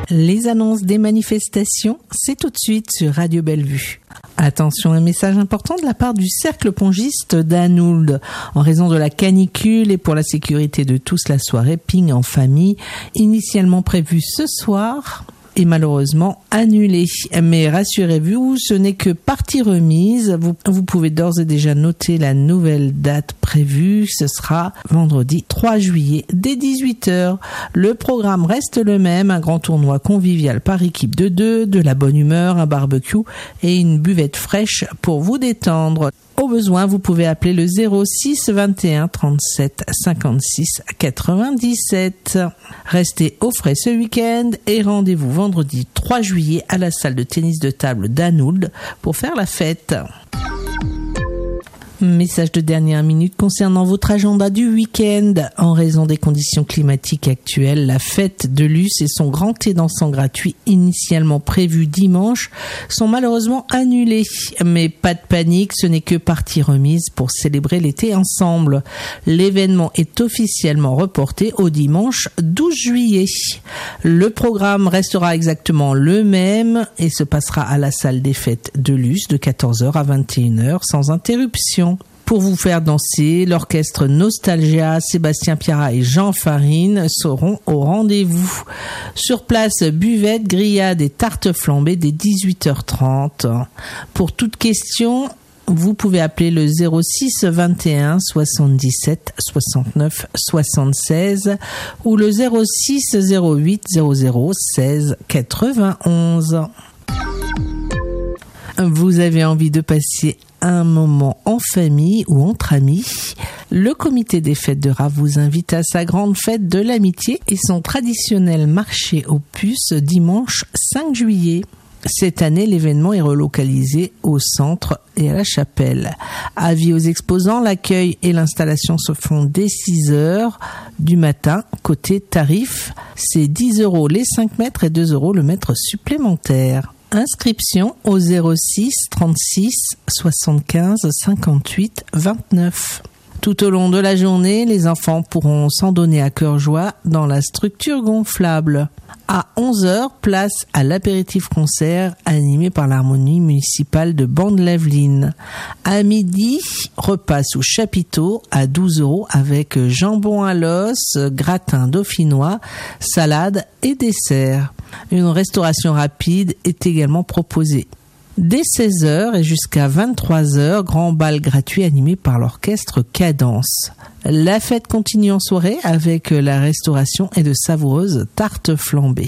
Les annonces des manifestations, c'est tout de suite sur Radio Bellevue. Attention, un message important de la part du cercle pongiste d'Anould. En raison de la canicule et pour la sécurité de tous, la soirée Ping en famille, initialement prévue ce soir, est malheureusement annulée. Mais rassurez-vous, ce n'est que partie remise. Vous pouvez d'ores et déjà noter la nouvelle date prévue. Ce sera vendredi 3 juillet dès 18h. Le programme reste le même. Un grand tournoi convivial par équipe de 2, de la bonne humeur, un barbecue et une buvette fraîche pour vous détendre. Au besoin, vous pouvez appeler le 06 21 37 56 97. Restez au frais ce week-end et rendez-vous vendredi 3 juillet à la salle de tennis de table d'Anould pour faire la fête. Message de dernière minute concernant votre agenda du week-end. En raison des conditions climatiques actuelles, la fête de Luce et son grand thé dansant gratuit initialement prévu dimanche sont malheureusement annulés. Mais pas de panique, ce n'est que partie remise pour célébrer l'été ensemble. L'événement est officiellement reporté au dimanche 12 juillet. Le programme restera exactement le même et se passera à la salle des fêtes de Luce de 14h à 21h sans interruption. Pour vous faire danser, l'orchestre Nostalgia, Sébastien Piara et Jean Farine seront au rendez-vous. Sur place, buvette, grillade et tartes flambées dès 18h30. Pour toute question, vous pouvez appeler le 06 21 77 69 76 ou le 06 08 00 16 91. Vous avez envie de passer un moment en famille ou entre amis? Le comité des fêtes de Raves vous invite à sa grande fête de l'amitié et son traditionnel marché aux puces dimanche 5 juillet. Cette année, l'événement est relocalisé au centre et à la chapelle. Avis aux exposants, l'accueil et l'installation se font dès 6h du matin. Côté tarif, c'est 10 € les 5 mètres et 2 € le mètre supplémentaire. Inscription au 06 36 75 58 29. Tout au long de la journée, les enfants pourront s'en donner à cœur joie dans la structure gonflable. À 11h, place à l'apéritif-concert animé par l'harmonie municipale de Bande-Laveline. À midi, repas sous chapiteau à 12 € avec jambon à l'os, gratin dauphinois, salade et dessert. Une restauration rapide est également proposée. Dès 16h et jusqu'à 23h, grand bal gratuit animé par l'orchestre Cadence. La fête continue en soirée avec la restauration et de savoureuses tartes flambées.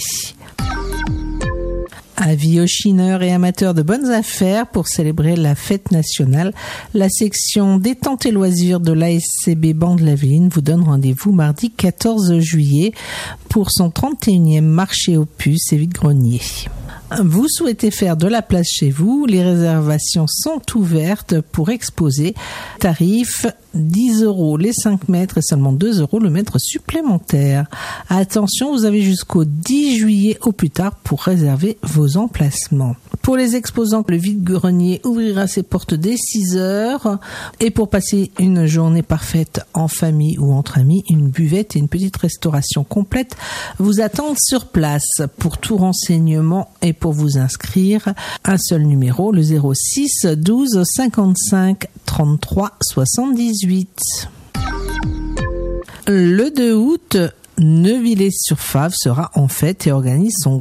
Avis aux chineurs et amateurs de bonnes affaires pour célébrer la fête nationale, la section détente et loisirs de l'ASCB Bande-Laveline vous donne rendez-vous mardi 14 juillet pour son 31e marché aux puces et vide-greniers. Vous souhaitez faire de la place chez vous, les réservations sont ouvertes pour exposer. Tarif 10 € les 5 mètres et seulement 2 € le mètre supplémentaire. Attention, vous avez jusqu'au 10 juillet au plus tard pour réserver vos emplacements. Pour les exposants, le vide-grenier ouvrira ses portes dès 6h. Et pour passer une journée parfaite en famille ou entre amis, une buvette et une petite restauration complète vous attendent sur place. Pour tout renseignement et pour vous inscrire, un seul numéro, le 06 12 55 33 78. Le 2 août, Neuvillers-sur-Fave sera en fête et organise son